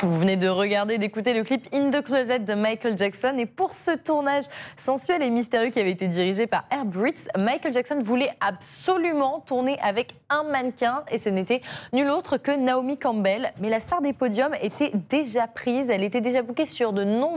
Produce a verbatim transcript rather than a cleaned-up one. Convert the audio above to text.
Vous venez de regarder, d'écouter le clip In the Closet de Michael Jackson. Et pour ce tournage sensuel et mystérieux qui avait été dirigé par Herb Ritts, Michael Jackson voulait absolument tourner avec un mannequin. Et ce n'était nul autre que Naomi Campbell. Mais la star des podiums était déjà prise. Elle était déjà bookée sur de nombreux